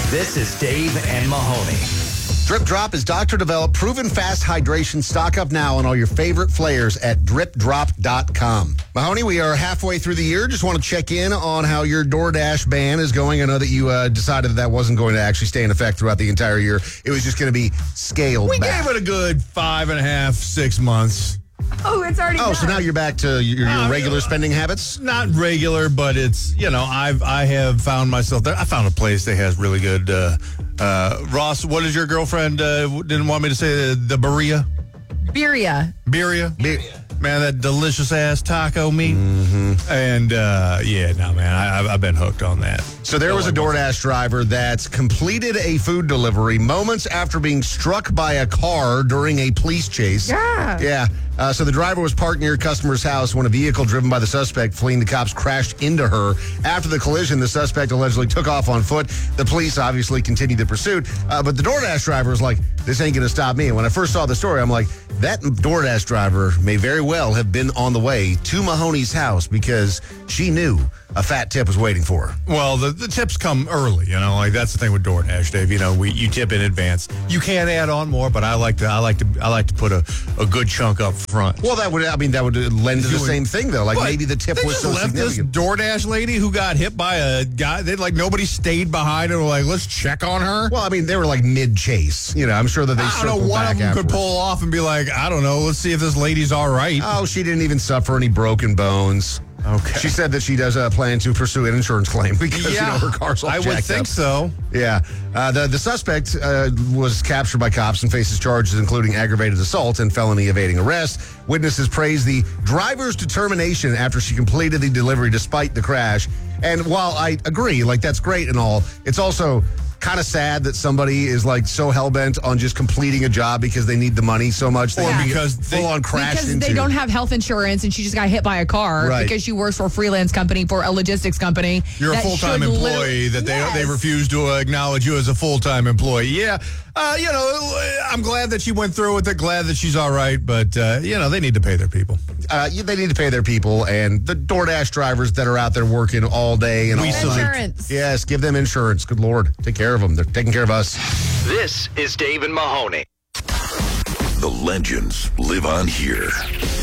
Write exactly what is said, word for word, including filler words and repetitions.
This is Dave and Mahoney. Drip Drop is doctor-developed, proven fast hydration. Stock up now on all your favorite flavors at drip drop dot com. Mahoney, we are halfway through the year. Just want to check in on how your DoorDash ban is going. I know that you uh, decided that that wasn't going to actually stay in effect throughout the entire year. It was just going to be scaled We back. gave it a good five and a half, six months. Oh, it's already Oh, done. so now you're back to your, your Uh, regular spending habits? Not regular, but it's, you know, I've I have found myself there. I found a place that has really good. Uh, uh, Ross, what is your girlfriend uh, didn't want me to say? The, the Berea? Birria. Birria? Be- Man, that delicious ass taco meat. Mm-hmm. And uh, yeah, no, man, I, I've, I've been hooked on that. So there was a DoorDash driver that completed a food delivery moments after being struck by a car during a police chase. Yeah. Yeah. Uh, so the driver was parked near a customer's house when a vehicle driven by the suspect fleeing the cops crashed into her. After the collision, the suspect allegedly took off on foot. The police obviously continued the pursuit, uh, but the DoorDash driver was like, this ain't going to stop me. And when I first saw the story, I'm like, that DoorDash driver may very well have been on the way to Mahoney's house because she knew a fat tip was waiting for her. Well, the, the tips come early, you know, like that's the thing with DoorDash, Dave. You know, we you tip in advance. You can add on more, but I like to I like to I like to put a, a good chunk up front. Well, that would, I mean, that would lend to the You would- same thing, though. Like But maybe the tip they was just so left significant. this DoorDash lady who got hit by a guy. They like nobody stayed behind and were like, let's check on her. Well, I mean, they were like mid-chase. You know, I'm sure that they I don't know circled one back of them afterwards. could pull off and be like, I don't know. Let's see if this lady's all right. Oh, she didn't even suffer any broken bones. Okay. She said that she does uh, plan to pursue an insurance claim because, you know, her car's all I would jacked think up. so. Yeah. Uh, the, the suspect uh, was captured by cops and faces charges including aggravated assault and felony evading arrest. Witnesses praised the driver's determination after she completed the delivery despite the crash. And while I agree, like, that's great and all, it's also kind of sad that somebody is like so hell-bent on just completing a job because they need the money so much Or they because they- full-on crashed Because into. they don't have health insurance and she just got hit by a car Right. because she works for a freelance company, for a logistics company. You're a that full-time should employee literally- that they Yes. they refuse to acknowledge you as a full-time employee. Yeah, uh, you know, I'm glad that she went through with it. Glad that she's all right, but uh, you know, they need to pay their people. Uh, you- they need to pay their people, and the DoorDash drivers that are out there working all day and We all salute. night. Insurance. Yes, give them insurance. Good Lord, take care of them. They're taking care of us. This is Dave and Mahoney. The legends live on here.